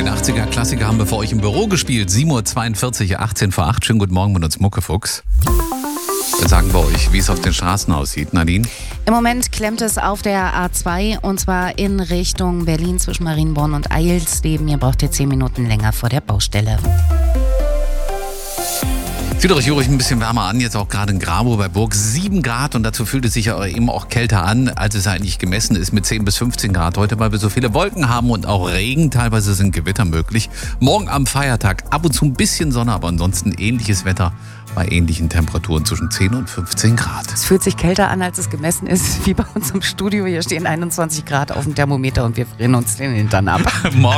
80er-Klassiker haben wir für euch im Büro gespielt. 7.42 Uhr, 18 vor 8. Schönen guten Morgen mit uns Muckefuchs. Dann sagen wir euch, wie es auf den Straßen aussieht. Nadine? Im Moment klemmt es auf der A2 und zwar in Richtung Berlin zwischen Marienborn und Eilsleben. Ihr braucht ihr 10 Minuten länger vor der Baustelle. Zieht euch ruhig ein bisschen wärmer an, jetzt auch gerade in Grabow bei Burg 7 Grad und dazu fühlt es sich ja eben auch kälter an, als es eigentlich gemessen ist mit 10 bis 15 Grad heute, weil wir so viele Wolken haben und auch Regen, teilweise sind Gewitter möglich. Morgen am Feiertag ab und zu ein bisschen Sonne, aber ansonsten ähnliches Wetter bei ähnlichen Temperaturen zwischen 10 und 15 Grad. Es fühlt sich kälter an, als es gemessen ist, wie bei uns im Studio. Hier stehen 21 Grad auf dem Thermometer und wir frieren uns den Hintern ab. Morgen.